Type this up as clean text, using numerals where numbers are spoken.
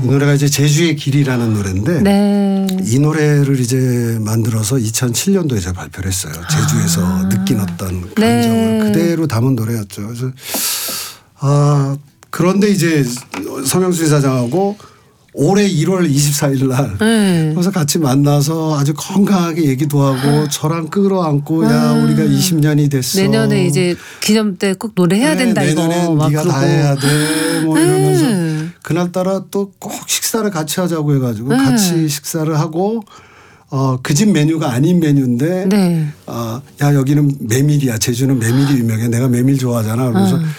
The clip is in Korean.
노래가 이제 제주의 길이라는 노래인데 네. 이 노래를 이제 만들어서 2007년도에 제가 발표를 했어요. 제주에서 느낀 어떤 감정을 네. 그대로 담은 노래였죠. 그래서 그런데 이제 서명수 이사장하고 올해 1월 24일 날 그래서 같이 만나서 아주 건강하게 얘기도 하고 저랑 끌어안고 야 우리가 20년이 됐어. 내년에 이제 기념 때 꼭 노래해야 된다 이거. 내년에 막 네가 그러고. 다 해야 돼. 뭐 이러면서 그날따라 또 꼭 식사를 같이 하자고 해가지고 같이 식사를 하고 그 집 메뉴가 아닌 메뉴인데 네. 야 여기는 메밀이야. 제주는 메밀이 유명해. 내가 메밀 좋아하잖아. 그래서